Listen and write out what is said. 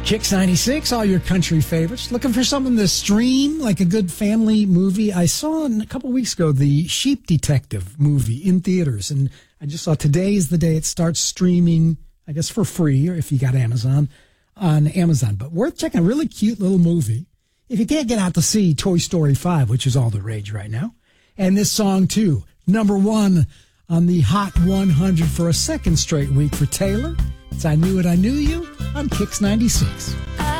Kicks 96, all your country favorites. Looking for something to stream, like a good family movie? I saw a couple weeks ago the Sheep Detective movie in theaters, and I just saw today is the day it starts streaming, I guess for free, or if you got Amazon, on Amazon. But worth checking, a really cute little movie. If you can't get out to see Toy Story 5, which is all the rage right now, and this song too, number one on the Hot 100 for a second straight week for Taylor. It's I Knew It, I Knew You on Kicks 96.